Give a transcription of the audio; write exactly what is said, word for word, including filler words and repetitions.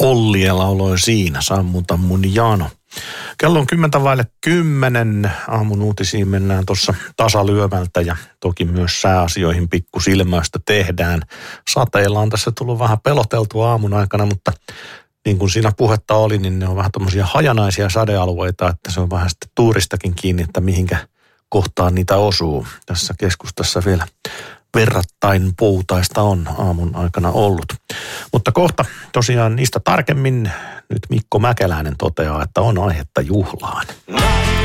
Ollia lauloi siinä, sammuta mun jano. Kello on kymmentä vaille kymmenen. Aamun uutisiin mennään tuossa tasalyömältä ja toki myös sääasioihin pikkusilmäystä tehdään. Sateilla on tässä tullut vähän peloteltua aamun aikana, mutta niin kuin siinä puhetta oli, niin ne on vähän tommosia hajanaisia sadealueita, että se on vähän sitten tuuristakin kiinni, että mihinkä kohtaan niitä osuu. Tässä keskustassa vielä verrattain poutaista on aamun aikana ollut. Mutta kohta tosiaan niistä tarkemmin nyt Mikko Mäkeläinen toteaa, että on aihetta juhlaan.